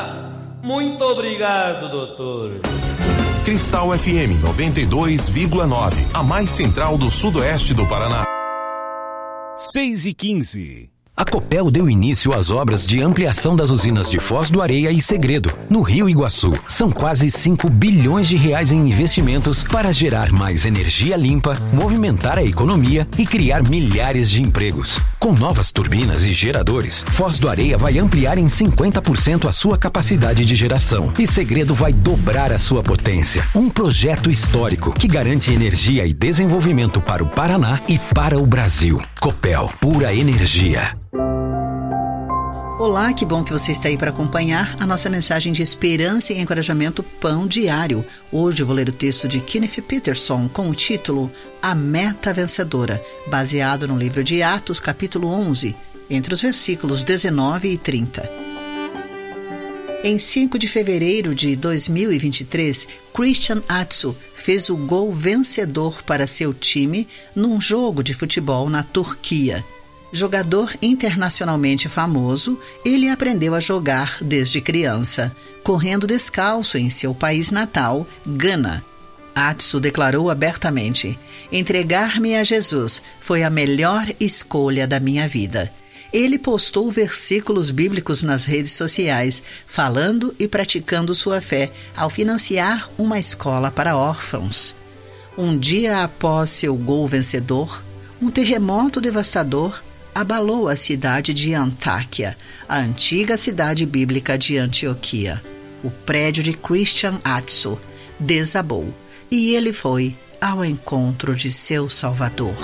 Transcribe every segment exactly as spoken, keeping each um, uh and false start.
Muito obrigado, doutor. Cristal F M noventa e dois vírgula nove, a mais central do sudoeste do Paraná. seis e quinze. A Copel deu início às obras de ampliação das usinas de Foz do Areia e Segredo, no Rio Iguaçu. São quase cinco bilhões de reais em investimentos para gerar mais energia limpa, movimentar a economia e criar milhares de empregos. Com novas turbinas e geradores, Foz do Areia vai ampliar em cinquenta por cento a sua capacidade de geração e Segredo vai dobrar a sua potência. Um projeto histórico que garante energia e desenvolvimento para o Paraná e para o Brasil. Copel, pura energia. Olá, que bom que você está aí para acompanhar a nossa mensagem de esperança e encorajamento Pão Diário. Hoje eu vou ler o texto de Kenneth Peterson com o título A Meta Vencedora, baseado no livro de Atos, capítulo onze, entre os versículos dezenove e trinta. Em cinco de fevereiro de dois mil e vinte e três, Christian Atsu fez o gol vencedor para seu time num jogo de futebol na Turquia. Jogador internacionalmente famoso, ele aprendeu a jogar desde criança, correndo descalço em seu país natal, Gana. Atsu declarou abertamente: entregar-me a Jesus foi a melhor escolha da minha vida. Ele postou versículos bíblicos nas redes sociais, falando e praticando sua fé ao financiar uma escola para órfãos. Um dia após seu gol vencedor, um terremoto devastador abalou a cidade de Antáquia, a antiga cidade bíblica de Antioquia. O prédio de Christian Atsu desabou e ele foi ao encontro de seu Salvador.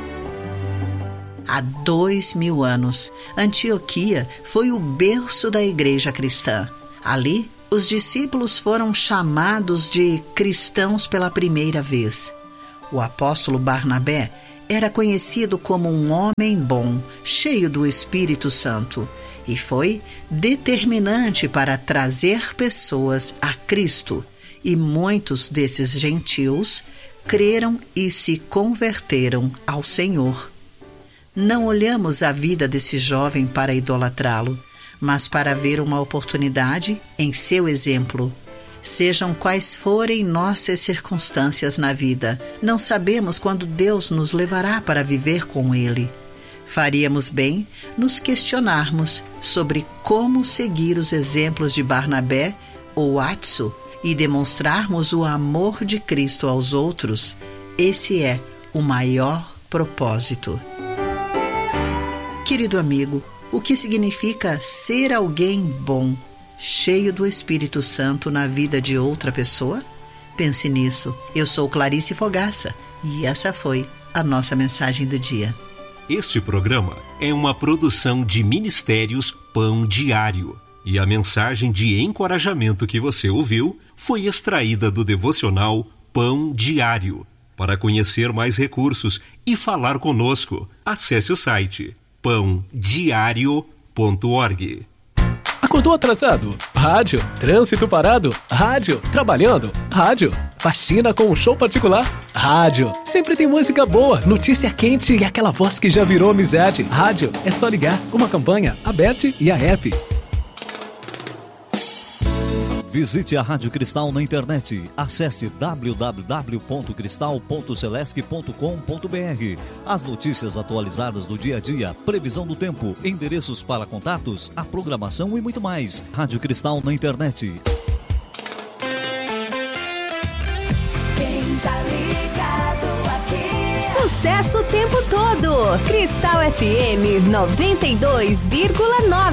Há dois mil anos, Antioquia foi o berço da igreja cristã. Ali, os discípulos foram chamados de cristãos pela primeira vez. O apóstolo Barnabé era conhecido como um homem bom, cheio do Espírito Santo, e foi determinante para trazer pessoas a Cristo, e muitos desses gentios creram e se converteram ao Senhor. Não olhamos a vida desse jovem para idolatrá-lo, mas para ver uma oportunidade em seu exemplo. Sejam quais forem nossas circunstâncias na vida, não sabemos quando Deus nos levará para viver com Ele. Faríamos bem nos questionarmos sobre como seguir os exemplos de Barnabé ou Atsu e demonstrarmos o amor de Cristo aos outros. Esse é o maior propósito. Querido amigo, o que significa ser alguém bom, cheio do Espírito Santo na vida de outra pessoa? Pense nisso. Eu sou Clarice Fogaça e essa foi a nossa mensagem do dia. Este programa é uma produção de Ministérios Pão Diário e a mensagem de encorajamento que você ouviu foi extraída do devocional Pão Diário. Para conhecer mais recursos e falar conosco, acesse o site pão diário ponto org. Acordou atrasado? Rádio. Trânsito parado? Rádio. Trabalhando? Rádio. Faxina com um show particular? Rádio. Sempre tem música boa, notícia quente e aquela voz que já virou amizade. Rádio. É só ligar. Uma campanha, a Bet e a App. Visite a Rádio Cristal na internet. Acesse w w w ponto cristal ponto celesc ponto com ponto b r. As notícias atualizadas do dia a dia, previsão do tempo, endereços para contatos, a programação e muito mais. Rádio Cristal na internet. Quem tá ligado aqui? Sucesso o tempo todo. Cristal F M noventa e dois vírgula nove.